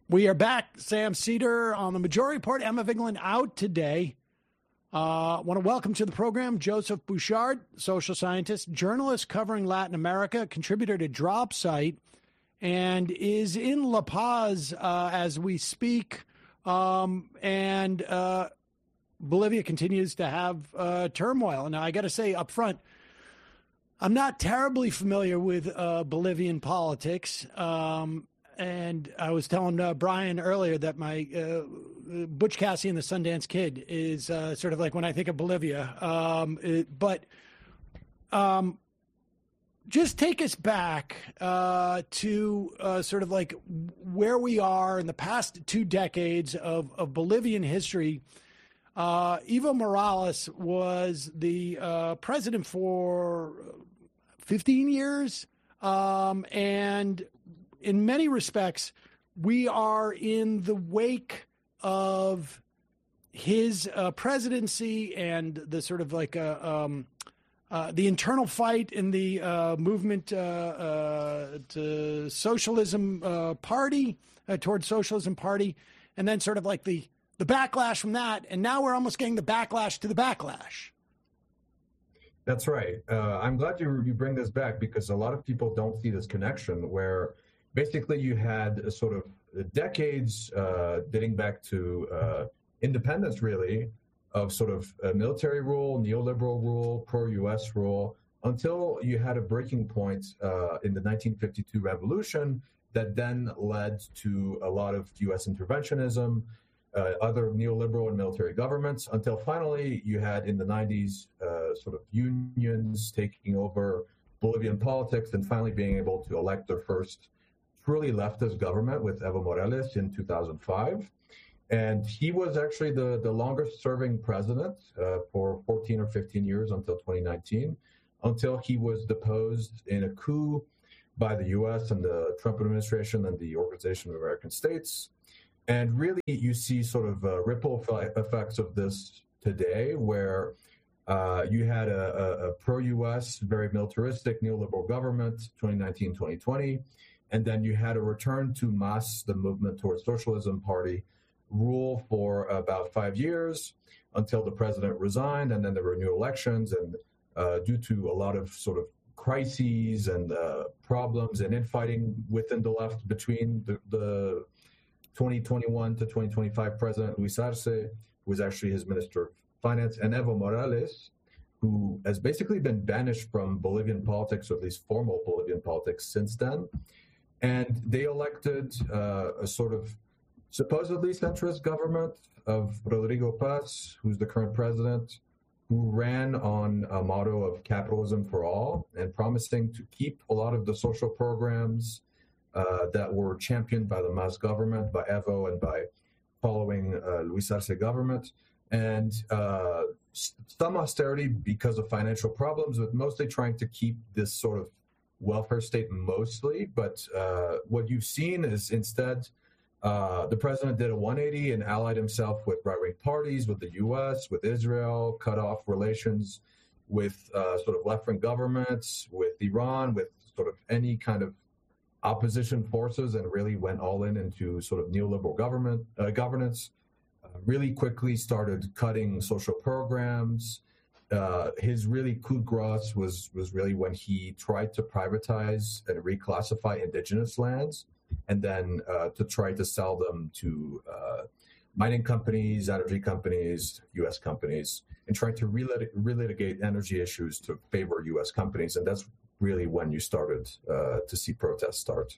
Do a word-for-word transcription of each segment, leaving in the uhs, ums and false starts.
We are back. Sam Seder on the Majority Report. Emma Vigeland out today. I uh, want to welcome to the program Joseph Bouchard, social scientist, journalist covering Latin America, contributor to Drop Site, and is in La Paz uh, as we speak. Um, and uh, Bolivia continues to have uh, turmoil. Now, I got to say up front, I'm not terribly familiar with uh, Bolivian politics. Um, and I was telling uh, Brian earlier that my uh, Butch Cassidy and the Sundance Kid is uh, sort of like when I think of Bolivia. Um, it, but um, just take us back uh, to uh, sort of like where we are in the past two decades of, of Bolivian history. Uh, Evo Morales was the uh, president for fifteen years. Um, and in many respects, we are in the wake of his uh, presidency and the sort of like a, um, uh, the internal fight in the uh, movement uh, uh, to socialism uh, party, uh, towards socialism party, and then sort of like the, the backlash from that. And now we're almost getting the backlash to the backlash. That's right. Uh, I'm glad you you bring this back because a lot of people don't see this connection where basically you had a sort of decades uh, dating back to uh, independence, really, of sort of uh, military rule, neoliberal rule, pro-U S rule, until you had a breaking point uh, in the nineteen fifty-two revolution that then led to a lot of U S interventionism, uh, other neoliberal and military governments, until finally you had in the nineties uh, sort of unions taking over Bolivian politics and finally being able to elect their first truly leftist government with Evo Morales in two thousand five. And he was actually the, the longest serving president uh, for fourteen or fifteen years until twenty nineteen, until he was deposed in a coup by the U S and the Trump administration and the Organization of American States. And really, you see sort of uh, ripple effects of this today, where uh, you had a, a, a pro-U S, very militaristic neoliberal government, twenty nineteen, twenty twenty. And then you had a return to M A S, the movement towards socialism party, rule for about five years until the president resigned. And then there were new elections. And uh, due to a lot of sort of crises and uh, problems and infighting within the left between the, the twenty twenty-one to twenty twenty-five president Luis Arce, who was actually his minister of finance, and Evo Morales, who has basically been banished from Bolivian politics, or at least formal Bolivian politics since then. And they elected uh, a sort of supposedly centrist government of Rodrigo Paz, who's the current president, who ran on a motto of capitalism for all and promising to keep a lot of the social programs uh, that were championed by the M A S government, by Evo, and by following uh, Luis Arce government. And uh, some austerity because of financial problems, but mostly trying to keep this sort of welfare state mostly. But uh, what you've seen is instead, uh, the president did a one eighty and allied himself with right-wing parties, with the U S, with Israel, cut off relations with uh, sort of left-wing governments, with Iran, with sort of any kind of opposition forces, and really went all in into sort of neoliberal government uh, governance. Uh, really quickly started cutting social programs. Uh, his really coup de grace was was really when he tried to privatize and reclassify indigenous lands, and then uh, to try to sell them to uh, mining companies, energy companies, U S companies, and trying to relit- relitigate energy issues to favor U S companies. And that's really when you started uh, to see protests start.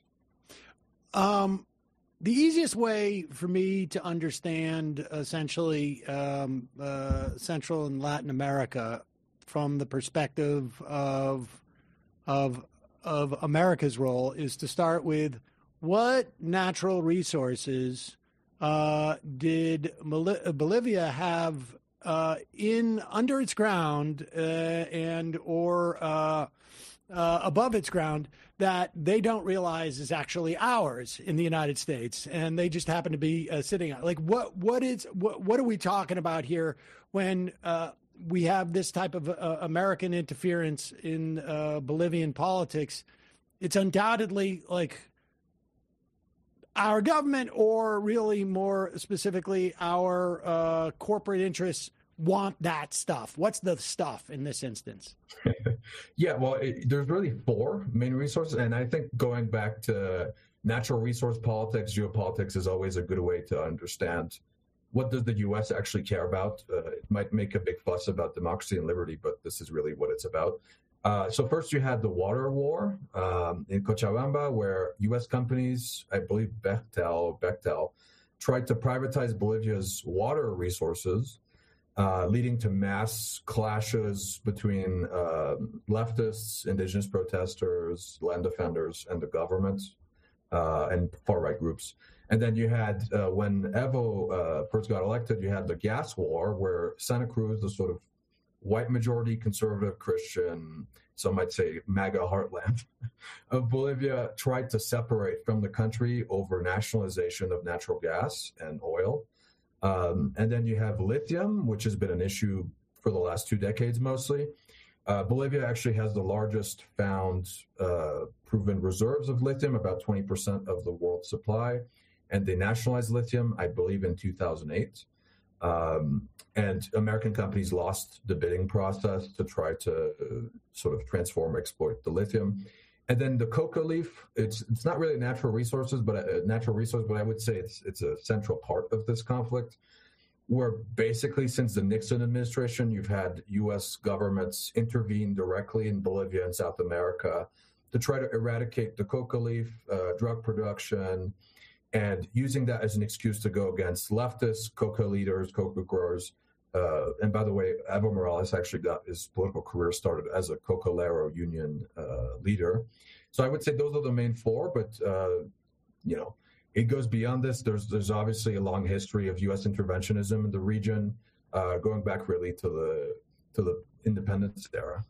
Um. The easiest way for me to understand essentially um, uh, Central and Latin America from the perspective of of of America's role is to start with what natural resources uh, did Bolivia have uh, in under its ground uh, and or uh, uh, above its ground that they don't realize is actually ours in the United States, and they just happen to be uh, sitting on. Like, what what is what what are we talking about here when uh, we have this type of uh, American interference in uh, Bolivian politics? It's undoubtedly like our government, or really more specifically, our uh, corporate interests want that stuff? What's the stuff in this instance? Yeah, well, it, there's really four main resources. And I think going back to natural resource politics, geopolitics is always a good way to understand what does the U S actually care about. Uh, it might make a big fuss about democracy and liberty, but this is really what it's about. Uh, so first you had the water war um, in Cochabamba, where U S companies, I believe Bechtel, Bechtel, tried to privatize Bolivia's water resources, uh, leading to mass clashes between uh, leftists, indigenous protesters, land defenders, and the government, uh, and far-right groups. And then you had, uh, when Evo uh, first got elected, you had the gas war, where Santa Cruz, the sort of white majority, conservative, Christian, some might say MAGA heartland of Bolivia, tried to separate from the country over nationalization of natural gas and oil. Um, and then you have lithium, which has been an issue for the last two decades mostly. Uh, Bolivia actually has the largest found uh, proven reserves of lithium, about twenty percent of the world's supply. And they nationalized lithium, I believe, in two thousand eight. Um, and American companies lost the bidding process to try to uh, sort of transform, exploit the lithium. And then the coca leaf, it's it's not really natural resources, but a natural resource, but I would say it's it's a central part of this conflict, where basically since the Nixon administration, you've had U S governments intervene directly in Bolivia and South America to try to eradicate the coca leaf, uh, drug production, and using that as an excuse to go against leftists, coca leaders, coca growers. Uh, and by the way, Evo Morales actually got his political career started as a Cocalero union uh, leader. So I would say those are the main four, but, uh, you know, it goes beyond this. There's there's obviously a long history of U S interventionism in the region, uh, going back really to the to the independence era.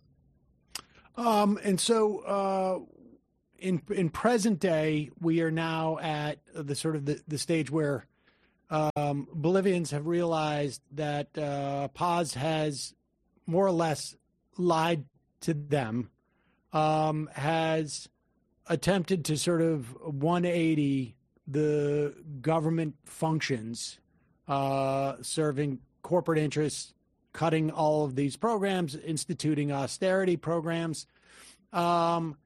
Um, and so uh, in in present day, we are now at the sort of the, the stage where um, Bolivians have realized that uh, Paz has more or less lied to them, um, has attempted to sort of one eighty the government functions, uh, serving corporate interests, cutting all of these programs, instituting austerity programs. Um,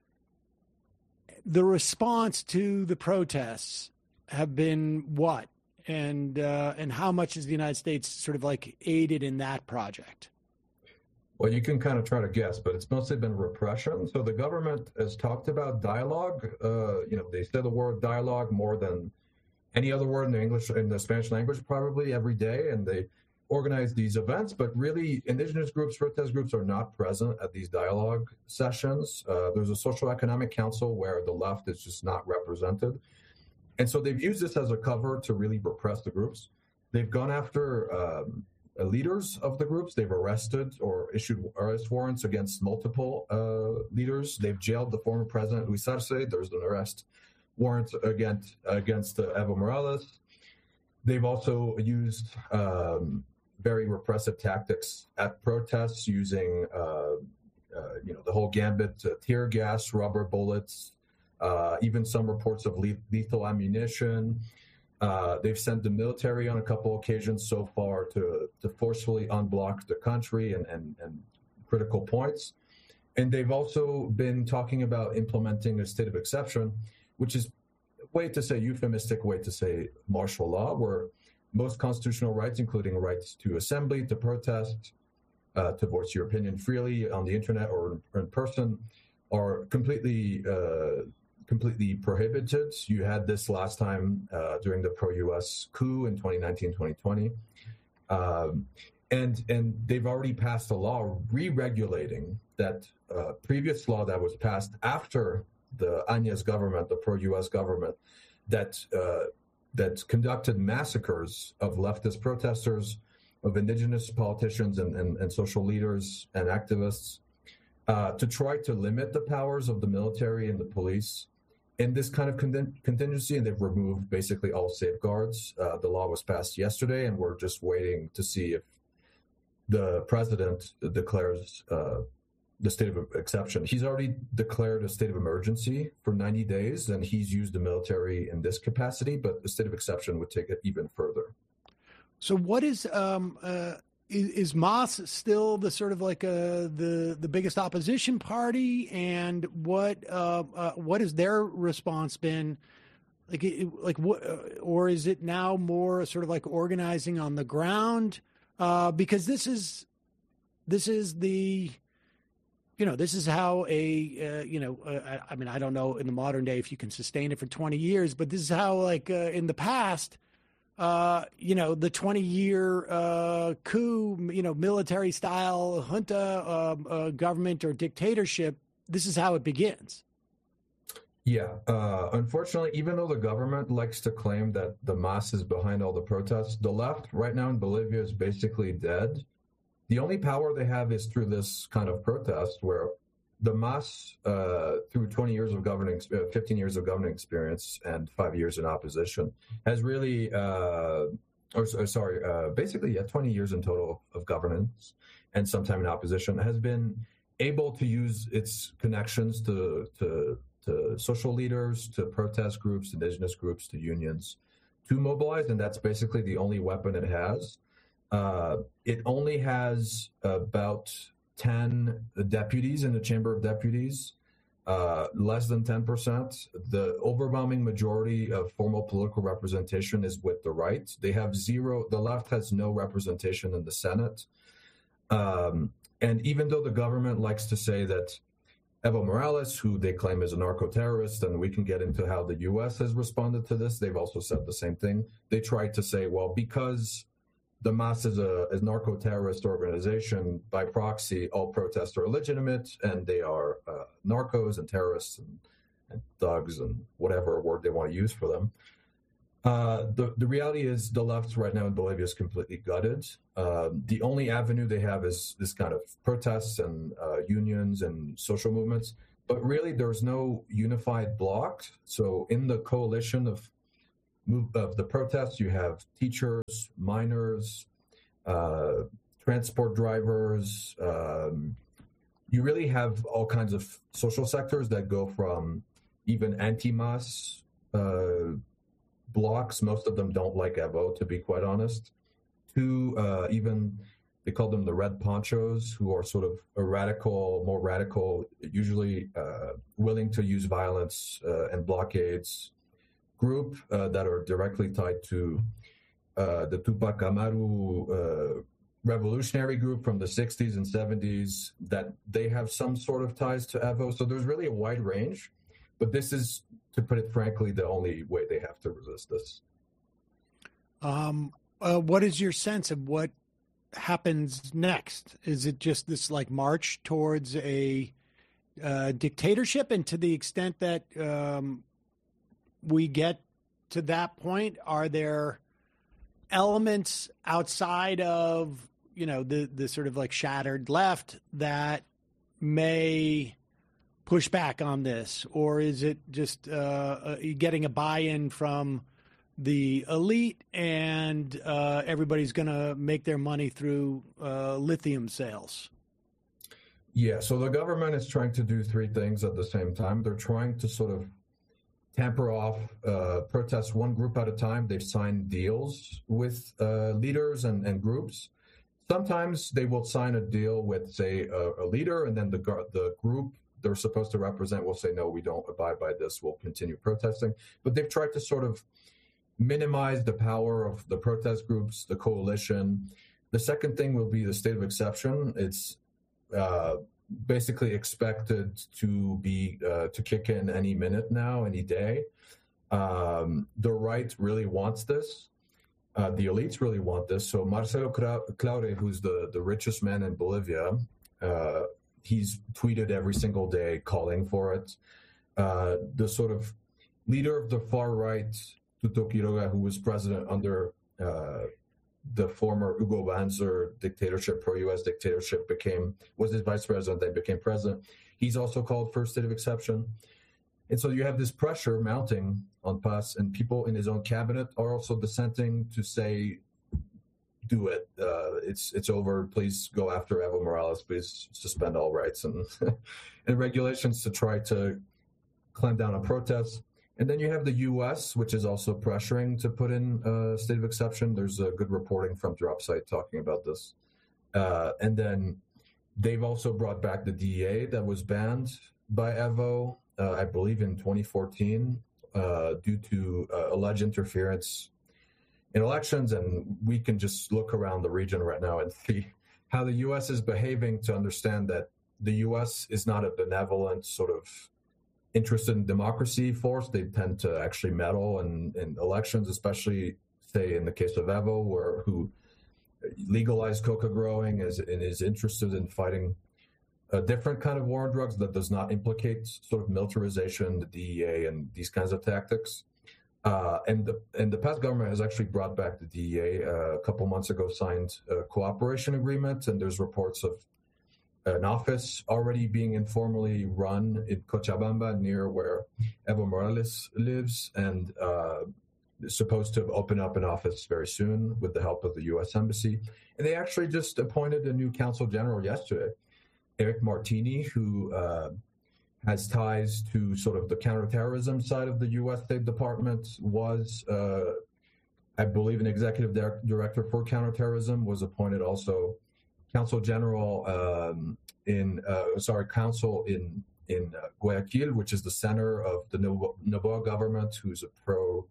the response to the protests have been what? And uh, and how much has the United States sort of like aided in that project? Well, you can kind of try to guess, but it's mostly been repression. So the government has talked about dialogue. Uh, you know, they said the word dialogue more than any other word in the English, in the Spanish language, probably every day. And they organize these events, but really indigenous groups, protest groups are not present at these dialogue sessions. Uh, there's a social economic council where the left is just not represented. And so they've used this as a cover to really repress the groups. They've gone after um, leaders of the groups. They've arrested or issued arrest warrants against multiple uh, leaders. They've jailed the former president, Luis Arce. There's an arrest warrant against, against uh, Evo Morales. They've also used um, very repressive tactics at protests, using uh, uh, you know, the whole gambit, uh, tear gas, rubber bullets, uh, even some reports of le- lethal ammunition. Uh, they've sent the military on a couple occasions so far to, to forcefully unblock the country and, and, and critical points. And they've also been talking about implementing a state of exception, which is a way to say, euphemistic way to say martial law, where most constitutional rights, including rights to assembly, to protest, uh, to voice your opinion freely on the internet or in person, are completely uh, completely prohibited. You had this last time uh, during the pro-U S coup in twenty nineteen, twenty twenty. Um, and, and they've already passed a law re-regulating that uh, previous law that was passed after the Áñez government, the pro-U S government, that uh, that conducted massacres of leftist protesters, of indigenous politicians and, and, and social leaders and activists, uh, to try to limit the powers of the military and the police in this kind of con- contingency. And they've removed basically all safeguards. Uh, the law was passed yesterday, and we're just waiting to see if the president declares uh, the state of exception. He's already declared a state of emergency for ninety days, and he's used the military in this capacity, but the state of exception would take it even further. So what is, um, uh, is, is M A S still the sort of like uh, the, the biggest opposition party? And what, uh, uh, what has their response been? Like, like what, or is it now more sort of like organizing on the ground? Uh, because this is, this is the, you know, this is how a, uh, you know, uh, I mean, I don't know in the modern day if you can sustain it for twenty years, but this is how, like, uh, in the past, uh, you know, the twenty year uh, coup, you know, military style junta uh, uh, government or dictatorship, this is how it begins. Yeah. Uh, unfortunately, even though the government likes to claim that the M A S is behind all the protests, the left right now in Bolivia is basically dead. The only power they have is through this kind of protest where the M A S, uh, through twenty years of governing, uh, fifteen years of governing experience and five years in opposition, has really, uh, or, or sorry, uh, basically, yeah, twenty years in total of governance and sometime in opposition, has been able to use its connections to, to, to social leaders, to protest groups, indigenous groups, to unions, to mobilize, and that's basically the only weapon it has. Uh, it only has about ten deputies in the Chamber of Deputies, uh, less than ten percent. The overwhelming majority of formal political representation is with the right. They have zero, the left has no representation in the Senate. Um, and even though the government likes to say that Evo Morales, who they claim is a narco-terrorist, and we can get into how the U S has responded to this, they've also said the same thing. They tried to say, well, because the M A S is a, a narco-terrorist organization, by proxy, all protests are illegitimate, and they are uh, narcos and terrorists and, and thugs and whatever word they want to use for them. Uh, the, the reality is the left right now in Bolivia is completely gutted. Uh, the only avenue they have is this kind of protests and uh, unions and social movements. But really, there's no unified bloc. So in the coalition of of the protests, you have teachers, miners, uh, transport drivers. Um, you really have all kinds of social sectors that go from even anti-M A S uh, blocks. Most of them don't like Evo, to be quite honest, to uh, even, they call them the red ponchos, who are sort of a radical, more radical, usually uh, willing to use violence uh, and blockades group uh, that are directly tied to uh, the Tupac Amaru uh, revolutionary group from the sixties and seventies, that they have some sort of ties to Evo. So there's really a wide range, but this is, to put it frankly, the only way they have to resist this. Um, uh, what is your sense of what happens next? Is it just this like march towards a uh, dictatorship? And to the extent that um, we get to that point, are there elements outside of, you know, the, the sort of like shattered left that may push back on this? Or is it just uh, getting a buy-in from the elite and uh, everybody's going to make their money through uh, lithium sales? Yeah, so the government is trying to do three things at the same time. They're trying to sort of tamper off uh, protests one group at a time. They've signed deals with uh, leaders and, and groups. Sometimes they will sign a deal with, say, a, a leader, and then the the group they're supposed to represent will say, no, we don't abide by this, we'll continue protesting. But they've tried to sort of minimize the power of the protest groups, the coalition. The second thing will be the state of exception. It's uh, basically expected to be uh, to kick in any minute now, any day. Um, the right really wants this. Uh, the elites really want this. So Marcelo Claure, who's the, the richest man in Bolivia, uh, he's tweeted every single day calling for it. Uh, the sort of leader of the far right, Tuto Quiroga, who was president under uh, the former Hugo Banzer dictatorship, pro-U S dictatorship, became was his vice president, then became president. He's also called for a state of exception. And so you have this pressure mounting on Paz, and people in his own cabinet are also dissenting to say, do it. Uh, it's it's over. Please go after Evo Morales. Please suspend all rights and and regulations to try to clamp down on protests. And then you have the U S, which is also pressuring to put in a state of exception. There's a good reporting from DropSite talking about this. Uh, and then they've also brought back the D E A that was banned by Evo, uh, I believe in twenty fourteen, uh, due to uh, alleged interference in elections. And we can just look around the region right now and see how the U S is behaving to understand that the U S is not a benevolent sort of interested in democracy force. They tend to actually meddle in, in elections, especially, say, in the case of Evo, where who legalized coca growing is, and is interested in fighting a different kind of war on drugs that does not implicate sort of militarization, the D E A, and these kinds of tactics. Uh, and the and the past government has actually brought back the D E A. Uh, a couple months ago, signed a cooperation agreement, and there's reports of an office already being informally run in Cochabamba, near where Evo Morales lives, and uh, is supposed to open up an office very soon with the help of the U S Embassy. And they actually just appointed a new consul general yesterday, Eric Martini, who uh, has ties to sort of the counterterrorism side of the U S State Department, was, uh, I believe, an executive di- director for counterterrorism, was appointed also Consul General um, in, uh, sorry, Consul in in uh, Guayaquil, which is the center of the Noboa government, who's a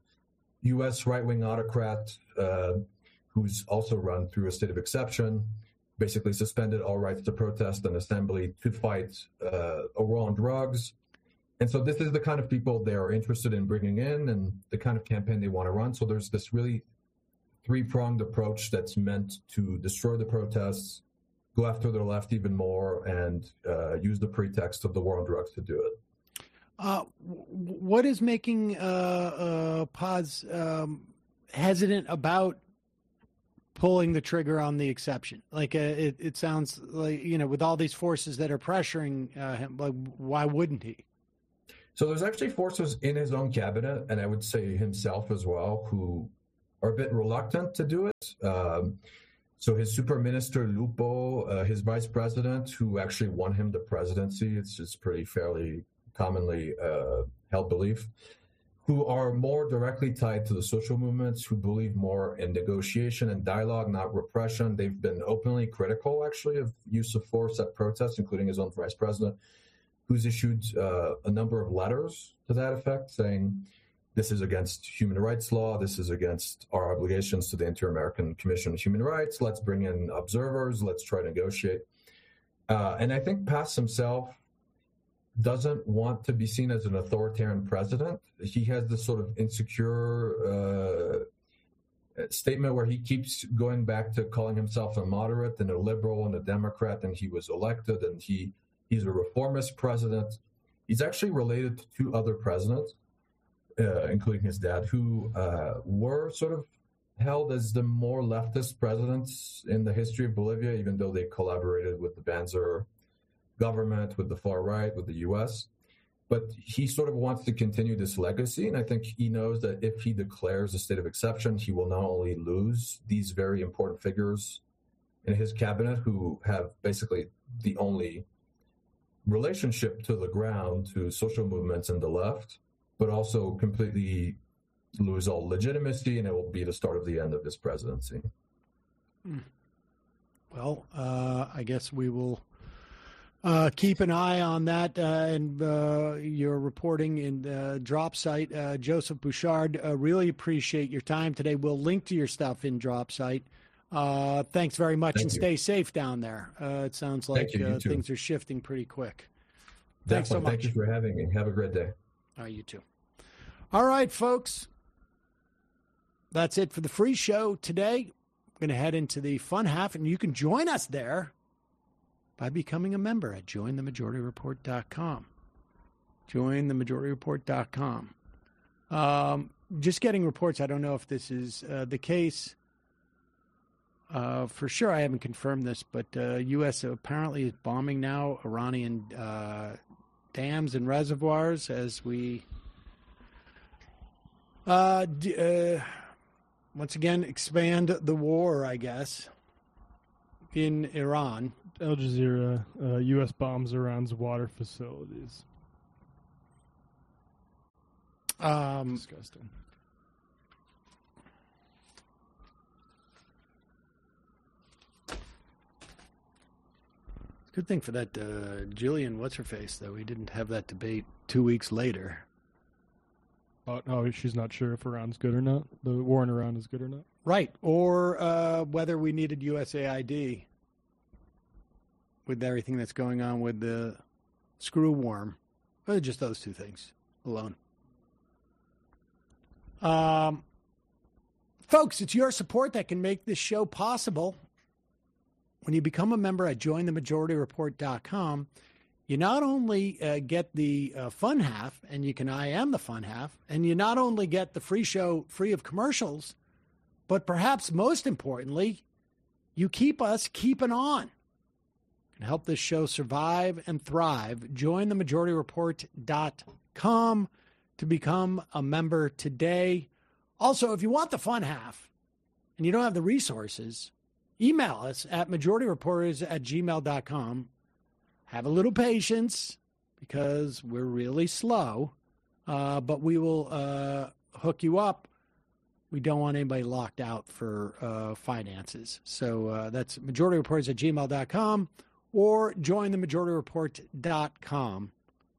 pro-U S right-wing autocrat, uh, who's also run through a state of exception, basically suspended all rights to protest and assembly to fight uh, a war on drugs. And so this is the kind of people they are interested in bringing in and the kind of campaign they want to run. So there's this really three-pronged approach that's meant to destroy the protests, go after the left even more, and uh, use the pretext of the war on drugs to do it. Uh, what is making uh, uh, Paz um, hesitant about pulling the trigger on the exception? Like, uh, it, it sounds like, you know, with all these forces that are pressuring uh, him, like, why wouldn't he? So there's actually forces in his own cabinet, and I would say himself as well, who are a bit reluctant to do it. Um, so his super minister, Lupo, uh, his vice president, who actually won him the presidency, it's it's pretty fairly commonly uh, held belief, who are more directly tied to the social movements, who believe more in negotiation and dialogue, not repression. They've been openly critical, actually, of use of force at protests, including his own vice president, who's issued uh, a number of letters to that effect, saying this is against human rights law, this is against our obligations to the Inter-American Commission on Human Rights, let's bring in observers, let's try to negotiate. Uh, and I think Paz himself doesn't want to be seen as an authoritarian president. He has this sort of insecure uh, statement where he keeps going back to calling himself a moderate and a liberal and a Democrat, and he was elected, and he he's a reformist president. He's actually related to two other presidents, uh, including his dad, who uh, were sort of held as the more leftist presidents in the history of Bolivia, even though they collaborated with the Banzer government, with the far right, with the U S. But he sort of wants to continue this legacy, and I think he knows that if he declares a state of exception, he will not only lose these very important figures in his cabinet who have basically the only relationship to the ground, to social movements and the left, but also completely lose all legitimacy, and it will be the start of the end of his presidency. Well, uh, I guess we will uh, keep an eye on that uh, and uh, your reporting in uh, DropSite. Uh, Joseph Bouchard, uh, really appreciate your time today. We'll link to your stuff in DropSite. Uh, thanks very much, Thank and you. stay safe down there. Uh, it sounds like you, you uh, too. things are shifting pretty quick. Definitely. Thanks so much. Thank you for having me. Have a great day. Uh, you too. All right, folks. That's it for the free show today. We're going to head into the fun half, and you can join us there by becoming a member at join the majority report dot com. join the majority report dot com. Um, just getting reports. I don't know if this is uh, the case. Uh, for sure, I haven't confirmed this, but uh, U S apparently is bombing now Iranian uh, dams and reservoirs as we... Uh, d- uh, once again expand the war, I guess, in Iran. Al Jazeera, uh, U S bombs Iran's water facilities. Um, Disgusting. Good thing for that uh, Jillian What's-Her-Face, though. We didn't have that debate two weeks later. Oh, no, she's not sure if Iran's good or not. The war in Iran is good or not. Right. Or uh, whether we needed U S A I D with everything that's going on with the screw worm. Well, just those two things alone. Um, folks, it's your support that can make this show possible. When you become a member at join the majority report dot com, you not only uh, get the uh, fun half, and you can I am the fun half, and you not only get the free show free of commercials, but perhaps most importantly, you keep us keeping on. And help this show survive and thrive. join the majority report dot com to become a member today. Also, if you want the fun half and you don't have the resources, email us at majority reporters at gmail dot com. Have a little patience because we're really slow, uh, but we will uh, hook you up. We don't want anybody locked out for uh, finances. So uh, that's majority reporters at gmail dot com or join the majority report dot com.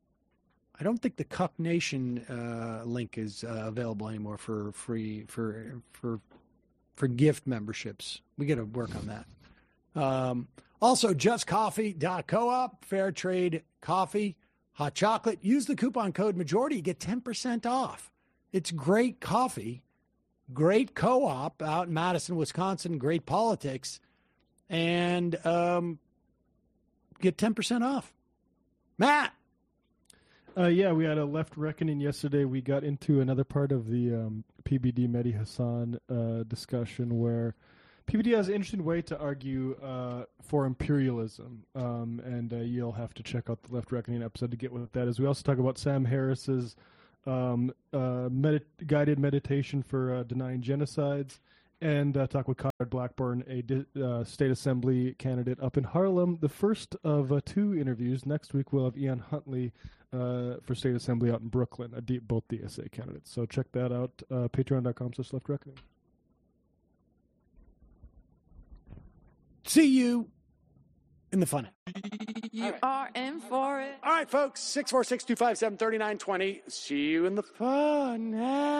I don't think the Cup Nation uh, link is uh, available anymore for free for for for gift memberships. We got to work on that. Um, also, just coffee dot coop, fair trade coffee, hot chocolate. Use the coupon code majority, you get ten percent off. It's great coffee, great co-op out in Madison, Wisconsin, great politics, and um, get ten percent off. Matt. Uh, yeah, we had a left reckoning yesterday. We got into another part of the um, P B D Mehdi Hasan uh, discussion where P B D has an interesting way to argue uh, for imperialism, um, and uh, you'll have to check out the left reckoning episode to get what that is. We also talk about Sam Harris's um, uh, med- guided meditation for uh, denying genocides, and uh, talk with Conrad Blackburn, a di- uh, state assembly candidate up in Harlem. The first of uh, two interviews. Next week we'll have Ian Huntley uh, for state assembly out in Brooklyn, a D- both D S A candidates. So check that out, uh, patreon dot com slash left reckoning. See you in the fun app. You right. Are in for it. All right, folks, six four six, two five seven, three nine two zero. See you in the fun app.